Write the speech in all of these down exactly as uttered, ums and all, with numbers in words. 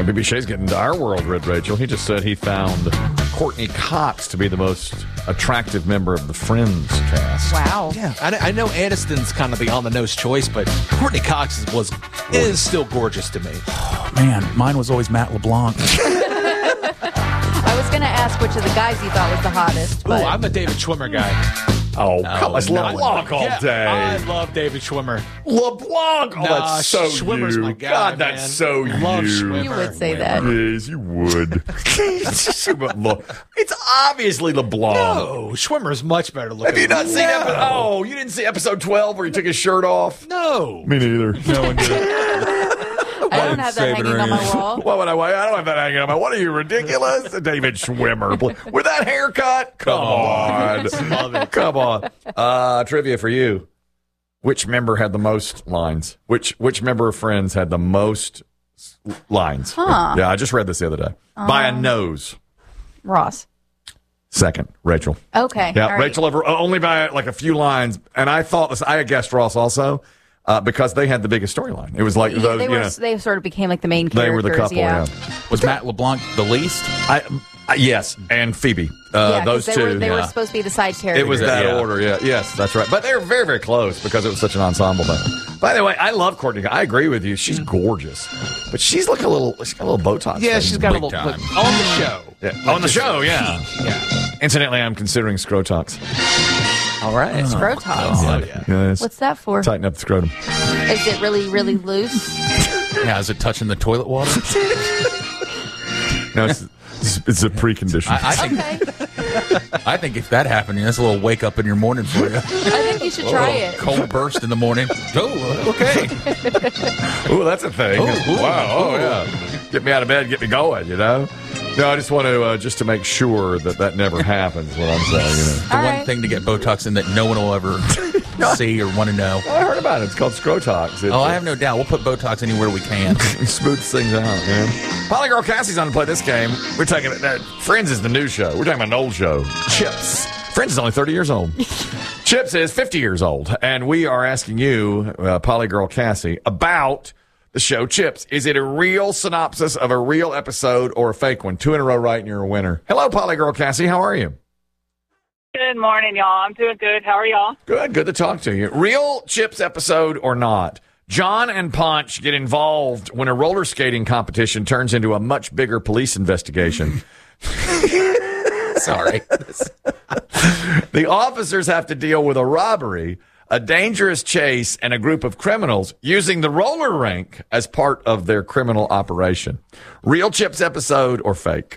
B B Shay's getting into our world, Red Rachel. He just said he found Courtney Cox to be the most attractive member of the Friends cast. Wow. Yeah, I, I know Aniston's kind of the on-the-nose choice, but Courtney Cox was is still gorgeous to me. Oh, man, mine was always Matt LeBlanc. I was going to ask which of the guys you thought was the hottest. Ooh, But I'm a David Schwimmer guy. Oh, No, come on. It's no. LeBlanc all Yeah, day. I love David Schwimmer. LeBlanc. Oh, Nah, that's so Schwimmer's you. my guy, God, that's man. so Love you. Schwimmer. you would say that. Yes, you would. But look, it's obviously LeBlanc. No, Schwimmer's much better looking. Have you not seen no. episode? Oh, you didn't see episode twelve where he took his shirt off? No. Me neither. No one did. I don't have that Saving hanging her on my in. wall. What would I? I don't have that hanging on my. What are you, ridiculous? David Schwimmer with that haircut. Come on, Love it. come on. Uh, trivia for you: which member had the most lines? Which which member of Friends had the most s- lines? Huh. Yeah, I just read this the other day. By a nose. Ross. Second, Rachel. Okay. Yeah, all right. Rachel over only by like a few lines, and I thought this. I had guessed Ross also. Uh, because they had the biggest storyline. It was like Yeah, those, they you were. know, They sort of became like the main they characters. were the couple. Yeah. Yeah. Was Matt LeBlanc the least? I, I yes, and Phoebe. Uh, Yeah, 'cause those they two. were, they were yeah. supposed to be the side characters. It was that Yeah. order. Yeah. Yes, that's right. But they were very, very close because it was such an ensemble thing. By the way, I love Courtney. I agree with you. She's gorgeous, but she's looking a little. She's got a little Botox. Yeah, thing. she's got a Big little time. but on the show. Yeah. on the show. Yeah. Yeah. Incidentally, I'm considering Scrotox. All right. Scrotox. Oh, yeah. Yes. What's that for? Tighten up the scrotum. Is it really, really loose? Yeah, is it touching the toilet water? No, it's, it's, it's a precondition. I, I think Okay. I think if that happened, that's a little wake up in your morning for you. I think you should try it. Cold burst in the morning. Oh, okay. Ooh, that's a thing. Ooh, ooh, wow. Oh, ooh. yeah. Get me out of bed, get me going, you know? No, I just want to, uh, just to make sure that that never happens, what I'm saying, you know? The All one right. thing to get Botox in that no one will ever see or want to know. Oh, I heard about it. It's called Scrotox. It, Oh, I have no doubt. We'll put Botox anywhere we can. It smooths things out, man. Polygirl Cassie's on to play this game. We're talking about, Friends is the new show. We're talking about an old show. Chips. Friends is only thirty years old. Chips is fifty years old. And we are asking you, uh, Polygirl Cassie, about the show Chips. Is it a real synopsis of a real episode or a fake one? Two in a row right and you're a winner. Hello, Polygirl Cassie. How are you? Good morning, y'all. I'm doing good. How are y'all? Good. Good to talk to you. Real Chips episode or not? John and Ponch get involved when a roller skating competition turns into a much bigger police investigation. Sorry. The officers have to deal with a robbery, a dangerous chase, and a group of criminals using the roller rink as part of their criminal operation. Real Chips episode or fake?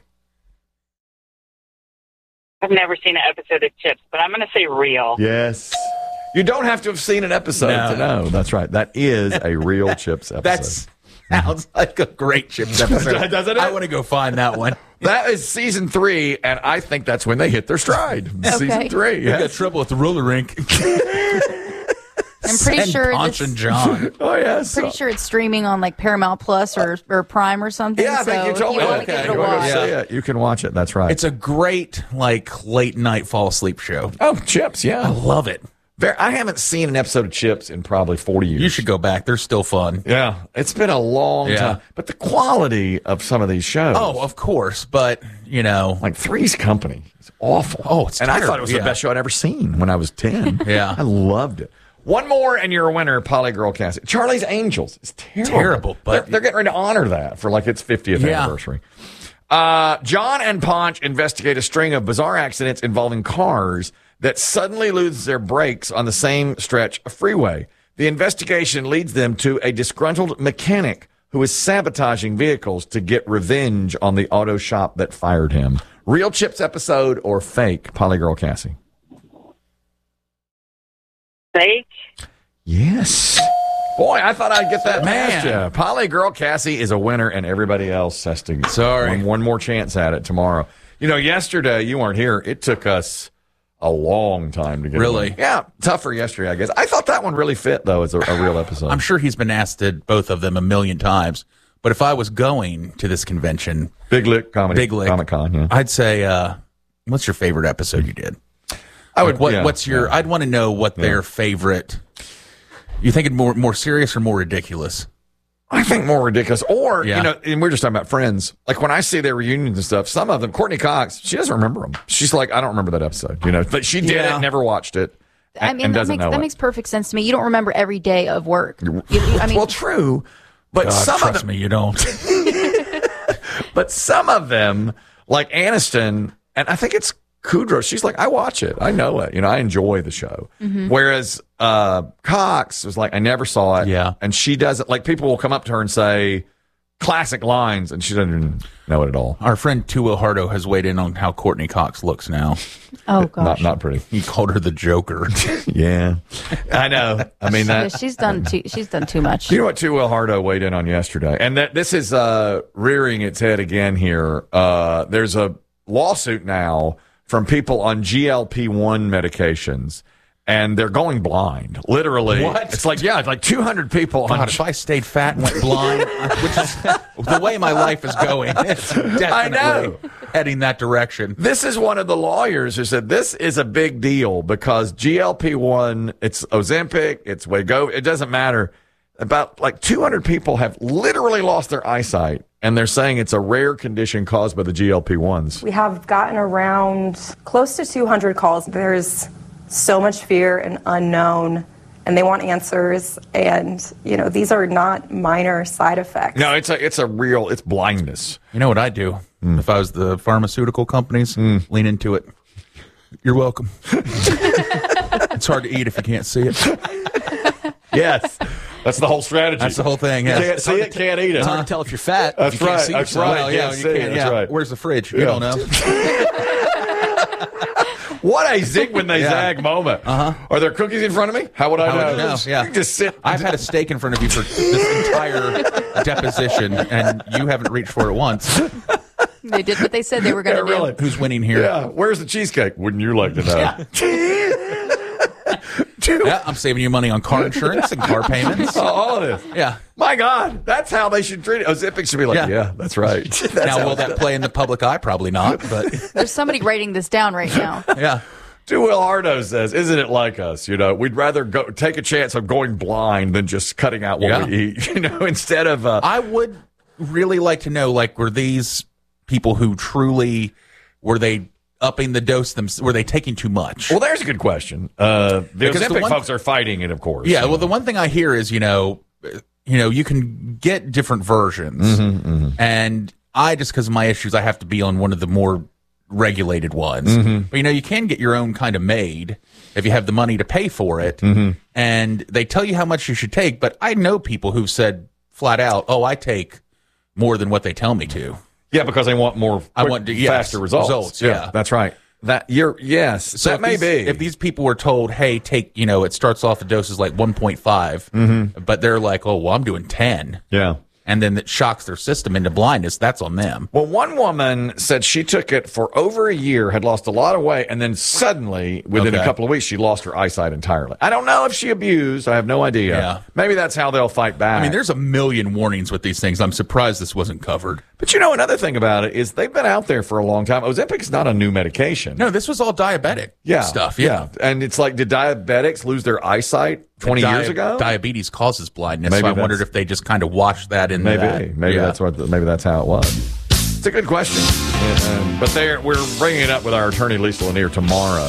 I've never seen an episode of Chips, but I'm going to say real. Yes. You don't have to have seen an episode No. to know. That's right. That is a real Chips episode. That sounds like a great Chips episode. Doesn't it? I want to go find that one. That is season three, and I think that's when they hit their stride. Season three. We got Yes. trouble at the roller rink. I'm pretty Send sure Ponch this- and John. Oh, yes. Pretty sure it's streaming on like Paramount Plus or, or Prime or something. Yeah, I think so you told if me you that. want to give it a You wanna go watch. see it, you can watch it. That's right. It's a great, like, late night fall asleep show. oh, Chips, I yeah. love it. Very, I haven't seen an episode of Chips in probably forty years. You should go back. They're still fun. Yeah, it's been a long Yeah. time. But the quality of some of these shows. Oh, of course. But, you know, like Three's Company. It's awful. Oh, it's And I thought terrible, it was yeah. the best show I'd ever seen when I was ten. Yeah. I loved it. One more and you're a winner, Polygirl Cassie. Charlie's Angels. It's terrible. Terrible, but- they're, they're getting ready to honor that for like its fiftieth Yeah. anniversary. Uh, John and Ponch investigate a string of bizarre accidents involving cars that suddenly lose their brakes on the same stretch of freeway. The investigation leads them to a disgruntled mechanic who is sabotaging vehicles to get revenge on the auto shop that fired him. Real Chips episode or fake, Polygirl Cassie? Fake? Yes. Boy, I thought I'd get that Man. past you. Polygirl Cassie is a winner, and everybody else has to Sorry. one, one more chance at it tomorrow. You know, yesterday you weren't here. It took us a long time to get Really? it. Yeah, tougher yesterday, I guess. I thought that one really fit though as a, a real episode. I'm sure he's been asked at both of them a million times. But if I was going to this convention, Big Lick Comedy Big Lick, Comic Con. Yeah, I'd say, uh, what's your favorite episode you did? I would. Like, what, yeah, what's your? yeah. I'd want to know what their favorite. You think it more more serious or more ridiculous? I think more ridiculous. Or, Yeah. you know, and we're just talking about Friends. Like when I see their reunions and stuff, some of them, Courtney Cox, she doesn't remember them. She's like, I don't remember that episode. You know, but she did Yeah. it, never watched it. I and- mean, and that doesn't makes know that it. makes perfect sense to me. You don't remember every day of work. You, you- I mean, Well, true. But God, some of trust them, me, you don't. but some of them, like Aniston, and I think it's Kudrow, she's like, I watch it. I know it. You know, I enjoy the show. Mm-hmm. Whereas uh, Cox was like, I never saw it. Yeah. And she doesn't, like, people will come up to her and say classic lines, and she doesn't even know it at all. Our friend Tuo Hardo has weighed in on how Courtney Cox looks now. oh gosh, Not, not pretty. He called her the Joker. Yeah. I know. I mean, Yeah, that. she's done too. She's done too much. You know what Too Will Hardo weighed in on yesterday? And that this is uh, rearing its head again here. Uh, there's a lawsuit now from people on G L P one medications, and they're going blind. Literally. What? It's like, yeah, it's like two hundred people on God, if I stayed fat and went blind, which is the way my life is going, it's definitely I know. heading that direction. This is one of the lawyers who said this is a big deal because G L P one, it's Ozempic, it's Wegovy, it doesn't matter. About like two hundred people have literally lost their eyesight, and they're saying it's a rare condition caused by the G L P ones. We have gotten around close to two hundred calls. There's so much fear and unknown, and they want answers. And, you know, these are not minor side effects. No, it's a it's a real, it's blindness. You know what I'd do if I was the pharmaceutical companies? Lean into it. You're welcome. It's hard to eat if you can't see it. Yes. That's the whole strategy. That's the whole thing. You Yeah. can't see it, can't eat it. It's hard to tell if you're fat. That's if you can't right, see that's yourself. right. Well, yeah, Can't you see, can't. that's Yeah. right. Where's the fridge? You Yeah. don't know. What a zig when they Yeah. zag moment. Uh-huh. Are there cookies in front of me? How would I I know? would know, yeah. You just sit. I've had a steak in front of you for this entire deposition, and you haven't reached for it once. They did what they said they were going Yeah, to do. really. Who's winning here? Yeah. Where's the cheesecake? Wouldn't you like to know? Yeah, I'm saving you money on car insurance and car payments. Oh, all of this. Yeah. My God, that's how they should treat it. Ozempic should be like, yeah, Yeah. that's right. That's Now, how will it's that play in the public eye? Probably not, but There's somebody writing this down right now. yeah. To Will Hardo says, isn't it like us? You know, we'd rather go take a chance of going blind than just cutting out what Yeah. we eat, you know, instead of. Uh, I would really like to know, like, were these people who truly, were they upping the dose them? Were they taking too much? well, there's a good question. Uh, the Because the Ozempic one- folks are fighting it, of course. Yeah, you well, know. the one thing I hear is, you know, you know, you can get different versions, and I just because of my issues, I have to be on one of the more regulated ones. But you know, you can get your own kind of made if you have the money to pay for it, and they tell you how much you should take. But I know people who've said flat out, "Oh, I take more than what they tell me to." Yeah, because they want more I quick, want to- yes, faster results. results, yeah. That's right. That you're yes, So that if may these, be. if these people were told, "Hey, take," you know, it starts off at doses like one point five, but they're like, "Oh, well, I'm doing ten." yeah. And then it shocks their system into blindness. That's on them. Well, one woman said she took it for over a year, had lost a lot of weight, and then suddenly, within a Okay. couple of weeks, she lost her eyesight entirely. I don't know if she abused. I have no idea. Yeah. Maybe that's how they'll fight back. I mean, there's a million warnings with these things. I'm surprised this wasn't covered. But you know, another thing about it is they've been out there for a long time. Ozempic is not a new medication. No, this was all diabetic yeah, stuff. Yeah. And it's like, did diabetics lose their eyesight twenty Di- years ago? Diabetes causes blindness. Maybe so I that's- wondered if they just kind of washed that in Maybe, that. maybe Yeah. that's what. Maybe that's how it was. It's a good question, Yeah, um, but there we're bringing it up with our attorney Lisa Lanier tomorrow.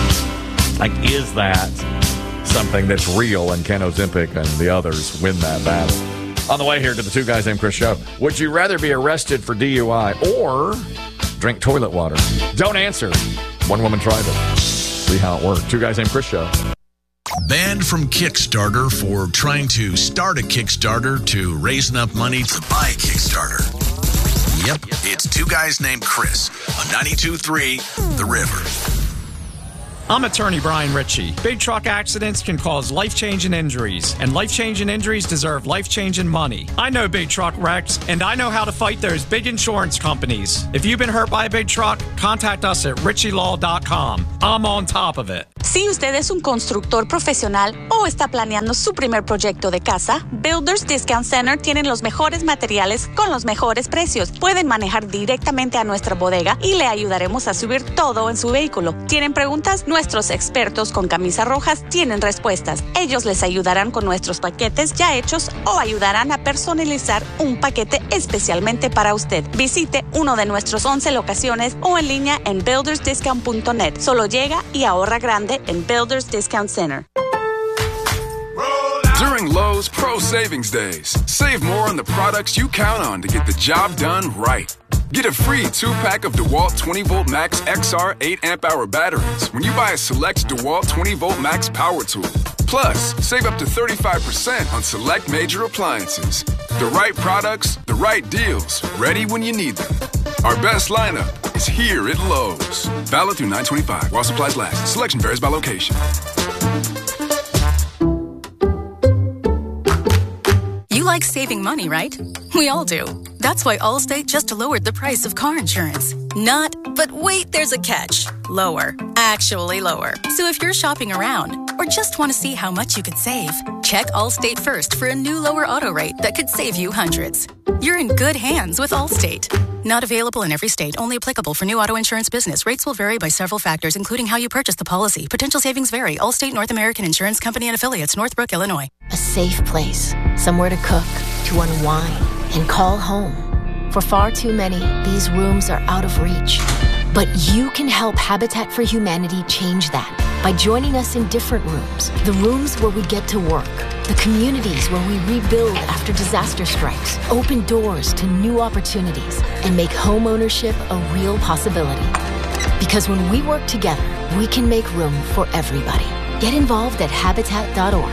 Like, is that something that's real, and can Ozempic and the others win that battle? On the way here to the Two Guys Named Chris show, would you rather be arrested for D U I or drink toilet water? Don't answer. One woman tried it. See how it worked. Two Guys Named Chris show. Banned from Kickstarter for trying to start a Kickstarter to raise enough money to buy a Kickstarter. Yep, it's Two Guys Named Chris on ninety-two point three The River. I'm attorney Brian Ritchie. Big truck accidents can cause life-changing injuries, and life-changing injuries deserve life-changing money. I know big truck wrecks, and I know how to fight those big insurance companies. If you've been hurt by a big truck, contact us at ritchie law dot com. I'm on top of it. Si usted es un constructor profesional o está planeando su primer proyecto de casa, Builders Discount Center tienen los mejores materiales con los mejores precios. Pueden manejar directamente a nuestra bodega y le ayudaremos a subir todo en su vehículo. ¿Tienen preguntas? Nuestros expertos con camisas rojas tienen respuestas. Ellos les ayudarán con nuestros paquetes ya hechos o ayudarán a personalizar un paquete especialmente para usted. Visite uno de nuestros once locaciones o en línea en builders discount punto net. Solo llega y ahorra grande en Builders Discount Center. During Lowe's Pro Savings Days, save more on the products you count on to get the job done right. Get a free two-pack of DeWalt twenty volt Max X R eight amp hour batteries when you buy a select DeWalt twenty volt Max power tool. Plus, save up to thirty-five percent on select major appliances. The right products, the right deals, ready when you need them. Our best lineup is here at Lowe's. Valid through nine twenty-five while supplies last. Selection varies by location. You like saving money, right? We all do. That's why Allstate just lowered the price of car insurance. Not, but wait, there's a catch. Lower. Actually lower. So if you're shopping around or just want to see how much you could save, check Allstate first for a new lower auto rate that could save you hundreds. You're in good hands with Allstate. Not available in every state. Only applicable for new auto insurance business. Rates will vary by several factors, including how you purchase the policy. Potential savings vary. Allstate North American Insurance Company and Affiliates, Northbrook, Illinois. A safe place. Somewhere to cook, to unwind, and call home. For far too many, these rooms are out of reach. But you can help Habitat for Humanity change that by joining us in different rooms. The rooms where we get to work. The communities where we rebuild after disaster strikes. Open doors to new opportunities and make home ownership a real possibility. Because when we work together, we can make room for everybody. Get involved at habitat dot org.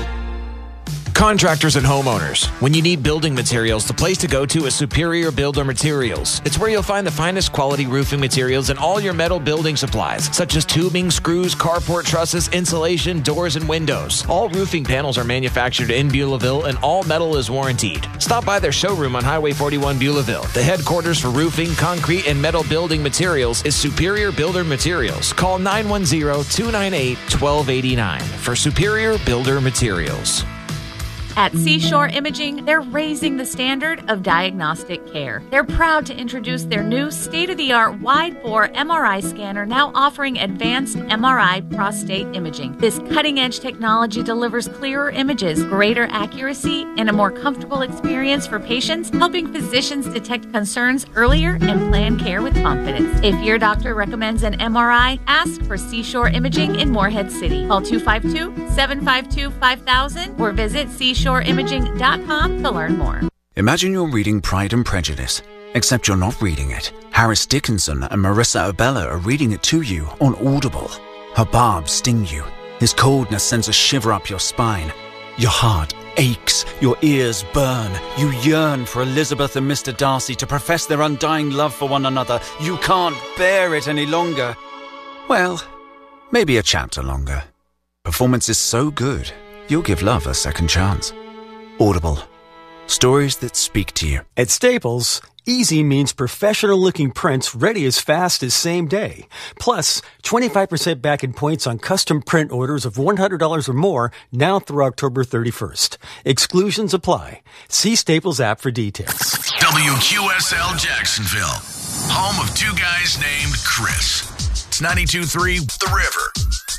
Contractors and homeowners, when you need building materials, the place to go to is Superior Builder Materials. It's where you'll find the finest quality roofing materials and all your metal building supplies, such as tubing, screws, carport trusses, insulation, doors, and windows. All roofing panels are manufactured in Beulahville, and all metal is warrantied. Stop by their showroom on Highway forty-one, Beulahville. The headquarters for roofing, concrete, and metal building materials is Superior Builder Materials. Call nine one zero, two nine eight, one two eight nine for Superior Builder Materials. At Seashore Imaging, they're raising the standard of diagnostic care. They're proud to introduce their new state-of-the-art wide-bore M R I scanner, now offering advanced M R I prostate imaging. This cutting-edge technology delivers clearer images, greater accuracy, and a more comfortable experience for patients, helping physicians detect concerns earlier and plan care with confidence. If your doctor recommends an M R I, ask for Seashore Imaging in Morehead City. Call two five two, seven five two, five thousand or visit seashore imaging dot com to learn more. Imagine you're reading Pride and Prejudice, except you're not reading it. Harris Dickinson and Marissa Abella are reading it to you on Audible. Her barbs sting you. His coldness sends a shiver up your spine. Your heart aches, your ears burn. You yearn for Elizabeth and Mister Darcy to profess their undying love for one another. You can't bear it any longer. Well, maybe a chapter longer. Performance is so good, you'll give love a second chance. Audible. Stories that speak to you. At Staples, easy means professional-looking prints ready as fast as same day. Plus, twenty-five percent back in points on custom print orders of one hundred dollars or more now through October thirty-first. Exclusions apply. See Staples app for details. W Q S L Jacksonville, home of two guys named Chris. It's ninety-two point three The River.